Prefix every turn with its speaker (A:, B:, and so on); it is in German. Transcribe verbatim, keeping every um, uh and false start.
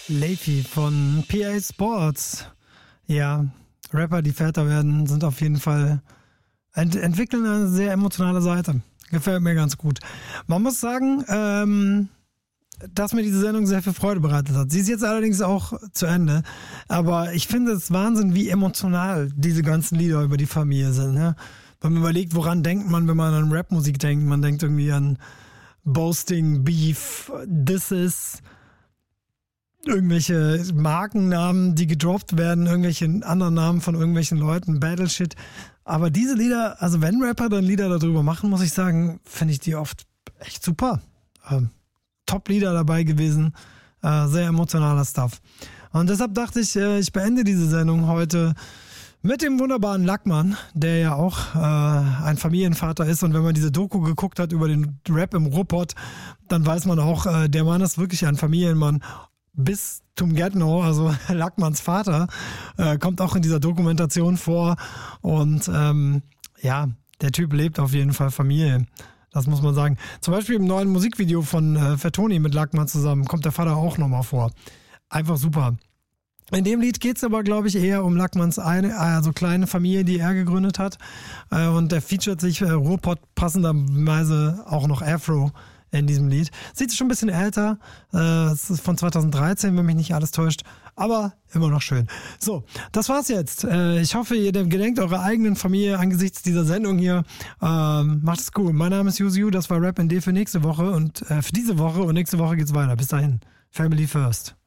A: Leafy von P A Sports. Ja, Rapper, die Väter werden, sind auf jeden Fall, ent- entwickeln eine sehr emotionale Seite. Gefällt mir ganz gut. Man muss sagen, ähm, dass mir diese Sendung sehr viel Freude bereitet hat. Sie ist jetzt allerdings auch zu Ende. Aber ich finde es Wahnsinn, wie emotional diese ganzen Lieder über die Familie sind. Ne? Wenn man überlegt, woran denkt man, wenn man an Rapmusik denkt. Man denkt irgendwie an Boasting, Beef, This Is, irgendwelche Markennamen, die gedroppt werden, irgendwelche anderen Namen von irgendwelchen Leuten, Battleshit. Aber diese Lieder, also wenn Rapper dann Lieder darüber machen, muss ich sagen, finde ich die oft echt super. Ähm, Top-Lieder dabei gewesen, äh, sehr emotionaler Stuff. Und deshalb dachte ich, äh, ich beende diese Sendung heute mit dem wunderbaren Lackmann, der ja auch äh, ein Familienvater ist. Und wenn man diese Doku geguckt hat über den Rap im Ruhrpott, dann weiß man auch, äh, der Mann ist wirklich ein Familienmann. Bis zum Get No, also Lackmanns Vater, äh, kommt auch in dieser Dokumentation vor. Und ähm, ja, der Typ lebt auf jeden Fall Familie. Das muss man sagen. Zum Beispiel im neuen Musikvideo von äh, Fettoni mit Lackmann zusammen kommt der Vater auch nochmal vor. Einfach super. In dem Lied geht es aber, glaube ich, eher um Lackmanns eine, also kleine Familie, die er gegründet hat. Äh, und der featuret sich äh, Ruhrpott passenderweise auch noch Afro in diesem Lied. Sieht schon ein bisschen älter. Äh, es ist von zweitausenddreizehn, wenn mich nicht alles täuscht. Aber immer noch schön. So, das war's jetzt. Äh, ich hoffe, ihr gedenkt eurer eigenen Familie angesichts dieser Sendung hier. Ähm, macht es gut. Mein Name ist Yuzu. Das war Rap N D für nächste Woche und äh, für diese Woche. Und nächste Woche geht's weiter. Bis dahin. Family first.